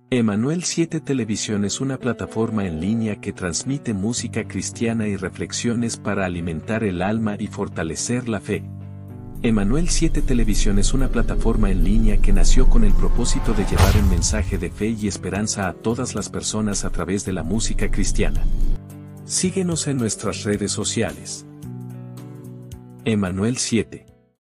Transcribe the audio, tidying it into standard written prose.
Emanuel 7 Televisión es una plataforma en línea que transmite música cristiana y reflexiones para alimentar el alma y fortalecer la fe. Emanuel 7 Televisión es una plataforma en línea que nació con el propósito de llevar un mensaje de fe y esperanza a todas las personas a través de la música cristiana. Síguenos en nuestras redes sociales. Emanuel 7.